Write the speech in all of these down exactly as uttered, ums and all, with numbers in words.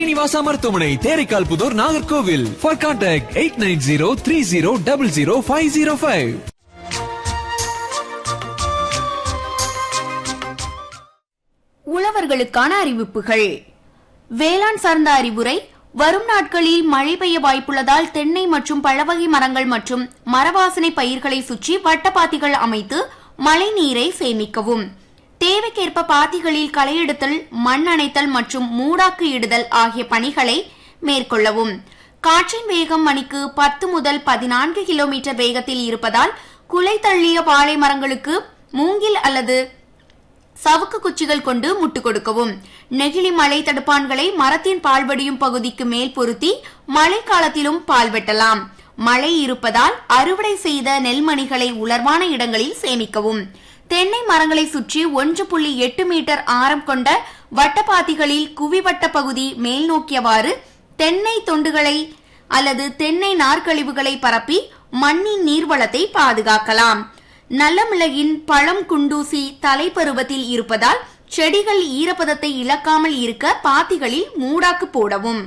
ஸ்ரீனிவாசா மருத்துவமனை Theraikkal Pudur Nagercoil. For contact eight nine zero three zero zero zero five zero five. உழவர்களுக்கான அறிவிப்புகள். வேளாண் சார்ந்த அறிவுரை. வரும் நாட்களில் மழை பெய்ய வாய்ப்புள்ளதால் தென்னை மற்றும் பழவகை மரங்கள் மற்றும் மரவாசனை பயிர்களை சுற்றி வட்டப்பாத்திகள் அமைத்து மழை நீரை சேமிக்கவும். தேவைக்கேற்ப பாத்திகளில் களை எடுத்தல், மண் அணைத்தல் மற்றும் மூடாக்கு இடுதல் ஆகிய பணிகளை மேற்கொள்ளவும். காற்றின் வேகம் மணிக்கு பத்து முதல் பதினான்கு கிலோமீட்டர் வேகத்தில் இருப்பதால் குலை தள்ளிய வாழை மரங்களுக்கு மூங்கில் அல்லது சவுக்கு குச்சிகள் கொண்டு முட்டு கொடுக்கவும். நெகிழி மழை தடுப்பான்களை மரத்தின் பால்வடியும் பகுதிக்கு மேல் பொருத்தி மழை காலத்திலும் பால் வெட்டலாம். மழை இருப்பதால் அறுவடை செய்த நெல்மணிகளை உலர்வான இடங்களில் சேமிக்கவும். தென்னை மரங்களை சுற்றி ஒன்று புள்ளி எட்டு மீட்டர் ஆரம் கொண்ட வட்டப்பாத்திகளில் குவிவட்ட பகுதி மேல் நோக்கியவாறு தென்னை தொண்டுகளை அல்லது தென்னை நார்க்கழிவுகளை பரப்பி மண்ணின் நீர்வளத்தை பாதுகாக்கலாம். நல்ல மிளகின் பழம் குண்டூசி தலைப்பருவத்தில் இருப்பதால் செடிகள் ஈரப்பதத்தை இழக்காமல் இருக்க பாத்திகளில் மூடாக்கு போடவும்.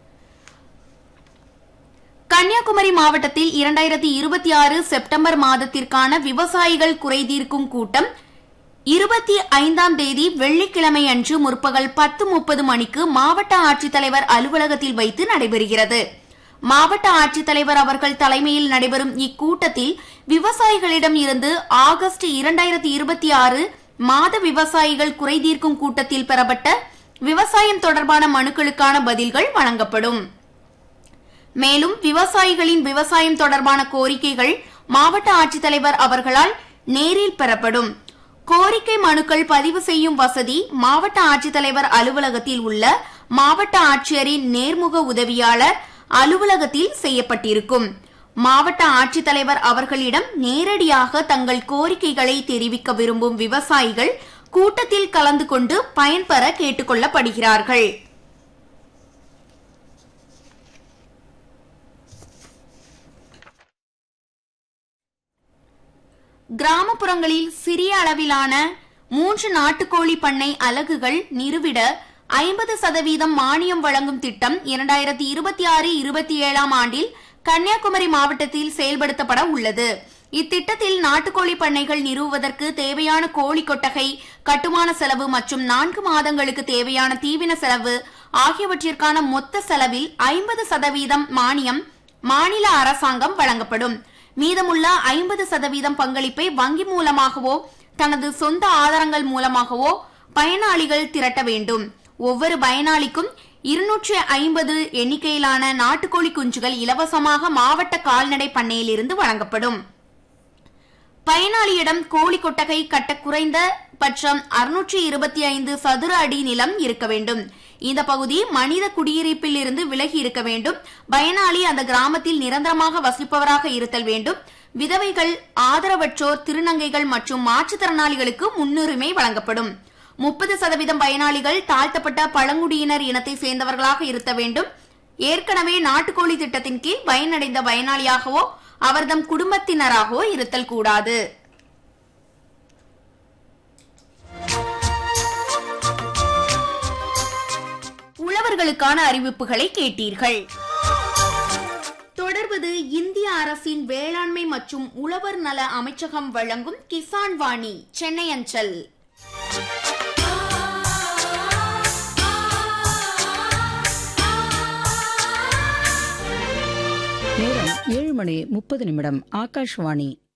கன்னியாகுமரி மாவட்டத்தில் இரண்டாயிரத்தி இருபத்தி ஆறு செப்டம்பர் மாதத்திற்கான விவசாயிகள் குறைதீர்க்கும் கூட்டம் இருபத்தி ஐந்தாம் தேதி வெள்ளிக்கிழமை அன்று முற்பகல் பத்து முப்பது மணிக்கு மாவட்ட ஆட்சித்தலைவர் அலுவலகத்தில் வைத்து நடைபெறுகிறது. மாவட்ட ஆட்சித்தலைவர் அவர்கள் தலைமையில் நடைபெறும் இக்கூட்டத்தில் விவசாயிகளிடம் இருந்து ஆகஸ்ட் இரண்டாயிரத்தி இருபத்தி ஆறு மாத விவசாயிகள் குறைதீர்க்கும் கூட்டத்தில் பெறப்பட்ட விவசாயம் தொடர்பான மனுக்களுக்கான பதில்கள் வழங்கப்படும். மேலும் விவசாயிகளின் விவசாயம் தொடர்பான கோரிக்கைகள் மாவட்ட ஆட்சித்தலைவர் அவர்களால் நேரில் பெறப்படும். கோரிக்கை மனுக்கள் பதிவு செய்யும் வசதி மாவட்ட ஆட்சித்தலைவர் அலுவலகத்தில் உள்ள மாவட்ட ஆட்சியரின் நேர்முக உதவியாளர் அலுவலகத்தில் செய்யப்பட்டிருக்கும். மாவட்ட ஆட்சித்தலைவர் அவர்களிடம் நேரடியாக தங்கள் கோரிக்கைகளை தெரிவிக்க விரும்பும் விவசாயிகள் கூட்டத்தில் கலந்து கொண்டு பயன்பெற கேட்டுக் கொள்ளப்படுகிறார்கள். கிராமப்புறங்களில் சிறிய அளவிலான மூன்று நாட்டுக்கோழி பண்ணை அலகுகள் நிறுவிட ஐம்பது சதவீதம் மானியம் வழங்கும் திட்டம் இரண்டாயிரத்தி இருபத்தி ஆறு இருபத்தி ஏழாம் ஆண்டில் கன்னியாகுமரி மாவட்டத்தில் செயல்படுத்தப்பட உள்ளது. இத்திட்டத்தில் நாட்டுக்கோழி பண்ணைகள் நிறுவுவதற்கு தேவையான கோழி கொட்டகை, கட்டுமான செலவு மற்றும் நான்கு மாதங்களுக்கு தேவையான தீவன செலவு ஆகியவற்றிற்கான மொத்த செலவில் ஐம்பது சதவீதம் மானியம் மாநில அரசாங்கம் வழங்கப்படும். மீதமுள்ள ஐம்பது சதவீதம் பங்களிப்பை வங்கி மூலமாகவோ தனது சொந்த ஆதாரங்கள் மூலமாகவோ பயனாளிகள் திரட்ட வேண்டும். ஒவ்வொரு பயனாளிக்கும் இருநூற்றி ஐம்பது எண்ணிக்கையிலான நாட்டுக்கோழி குஞ்சுகள் இலவசமாக மாவட்ட கால்நடை பண்ணையிலிருந்து வழங்கப்படும். பயனாளியிடம் கோழி கொட்டகை கட்ட குறைந்த பட்சம் அறுநூற்றி இருபத்தி ஐந்து சதுர அடி நிலம் இருக்க வேண்டும். இந்த பகுதி மனித குடியிருப்பில் இருந்து விலகி இருக்க வேண்டும். பயனாளி அந்த கிராமத்தில் நிரந்தரமாக வசிப்பவராக இருத்தல் வேண்டும். விதவைகள், ஆதரவற்றோர், திருநங்கைகள் மற்றும் மாற்றுத்திறனாளிகளுக்கு முன்னுரிமை வழங்கப்படும். முப்பது சதவீதம் பயனாளிகள் தாழ்த்தப்பட்ட பழங்குடியினர் இனத்தை சேர்ந்தவர்களாக இருக்க வேண்டும். ஏற்கனவே நாட்டுக்கோழி திட்டத்தின் கீழ் பயனடைந்த பயனாளியாகவோ அவர்தம் குடும்பத்தினராகவோ இருத்தல் கூடாது. உழவர்களுக்கான அறிவிப்புகளை கேட்டீர்கள். தொடர்வது இந்திய அரசின் வேளாண்மை மற்றும் உழவர் நல அமைச்சகம் வழங்கும் கிசான் வாணி சென்னை அஞ்சல். நேரம் ஏழு மணி முப்பது நிமிடம். ஆகாஷ்வாணி.